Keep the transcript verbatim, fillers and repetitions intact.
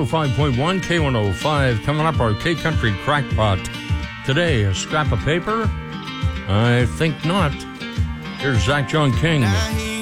oh five point one, K one oh five. Coming up, our K-Country Crackpot. Today, a scrap of paper? I think not. Here's Zach John King.